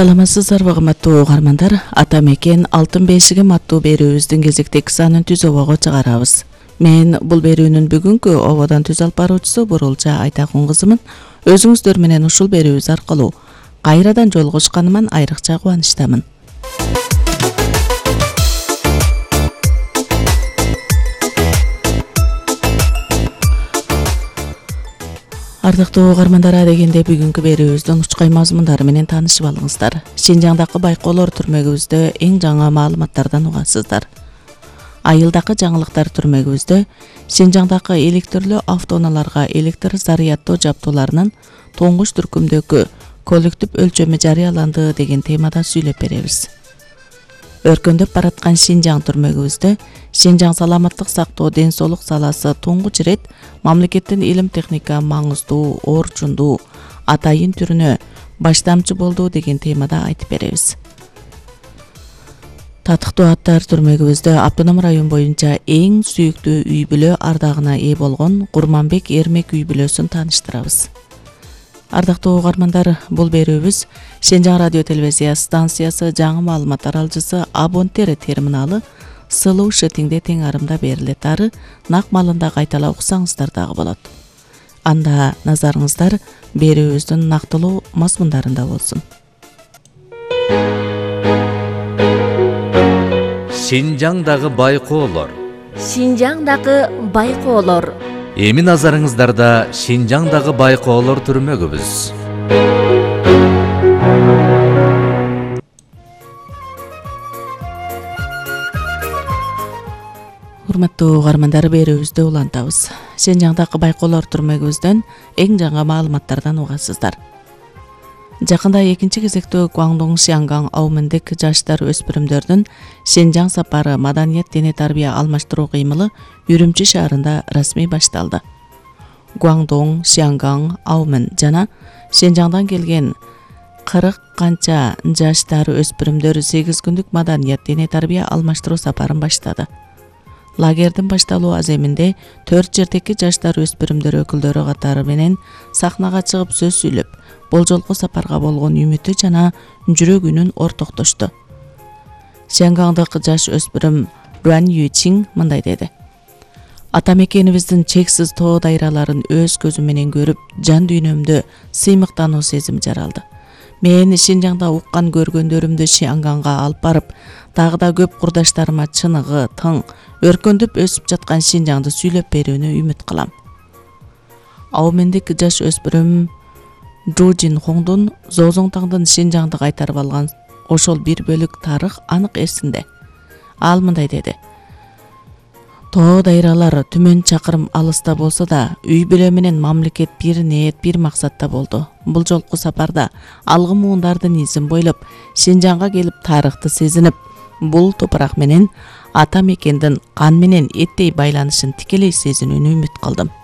Саламатсыздарбы кымбаттуу угармандар, ата мекен алтын бешигим аттуу берүүбүздүн кезектеги санын түз обого чыгарабыз. Мен бул берүүнүн бүгүнкү ободон түз алып баруучусу Бурулча Айтакун кызымын. Өзүңүздөр менен ушул берүүбүз аркылуу кайрадан жолугушканыман айрыкча кубанычтамын. Ардыктуу угармандар, дегенде бүгүнкү берүүбүздүн учкай мазмундары менен таанышып алыңыздар. Шинжаңдагы байкоолор түрмөгүбүздө эң жаңы маалыматтардан угасыздар. Айылдагы жаңылыктар түрмөгүбүздө Шинжаңдагы электрлүү автоунааларга электр заряддоо жабдууларынын туңгуч түркүмдөгү коллектив өлчөмү жарыяланды деген темада сүйлөп беребиз. Өркөндөп бараткан Шинжаң түрмөгүбүздө Шинжаң саламаттык сактоо ден соолук саласы туңгуч ирет мамлекеттин илим техника маңыздуу, орчундуу, атайын түрүнө баштамчы болду деген темада айтып беребиз. Татыктуу аттар түрмөгүбүздө автоном район боюнча эң сүйүктүү үй бүлө ардагына ээ болгон Курманбек Эрмек үй бүлөсүн тааныштырабыз. Ардактуу угармандар, бул берүүбүз Шинжаң радио телевизия станциясы жаңы маалыматтар алжысы Абонтер терминалы сылуу шетиңде тең арымда берилет. Ары нак маалында кайталап уксаңыздар дагы болот. Анда назарыңыздар берүүбүздүн нактылуу мазмундарында болсун. Шинжаңдагы байкоолор. Шинжаңдагы байкоолор. Эми назарыңыздарда Шинжаңдагы байкоолор түрмөгүбүз. Урматтуу угармандар, берүүбүздү улантабыз. Шинжаңдагы байкоолор түрмөгүбүздөн эң жаңы маалыматтардан угасыздар. Жакында экинчи кезектүү Гуандун Сиангаң аумендик жаштар өспүрүмдөрдүн Шинжаң сапары маданият дене тарбия алмаштыруу кыймылы Үрүмчү шаарында расмий башталды. Гуандун Сиангаң аумен жана Шинжаңдан келген 40 канча жаштар өспүрүмдөр 8 күндүк маданият дене тарбия алмаштыруу сапарын баштады. Лагердин башталуу аземинде 4 жердеги жаштар өспүрүмдөр өкүлдөрү катары менен сахнага чыгып сөз сүйлөп, бул жолку сапарга болгон үмүтү жана жүрөгүнүн ортоктошту. Сиангаңдык жаш өспүрүм Руан Ючин мындай деди: Ата мекенибиздин чексиз тоо дайраларын өз көзүм менен көрүп, жан дүйнөмдө сыймыктануу сезим жаралды. Мен Шинжаңда уккан көргөндөрүмдү Сиангаңга алып барып, дагы да көп курдаштарыма чыныгы, тың, өркөндөп өсүп жаткан Шинжаңды сүйлөп берүүнү үмүт кылам. Аумендик жаш өспүрүм Джужин Хоңдун Зозоңтаңдын Шинжаңды кайтарып алган ошол бир бөлүк тарых анык эсинде. Ал мындай деди: Тоо дайралар түмөн чакырым алыста болсо да, үй бүлө менен мамлекет бир ниет, бир максатта болду. Бул жолку сапарда алгы муундардын изин бойлоп, Шинжаңга келип тарыхты сезинип, бул топурак менен ата мекендин кан менен эттей байланышын тикелей сезинүүнү үмүт кылдым.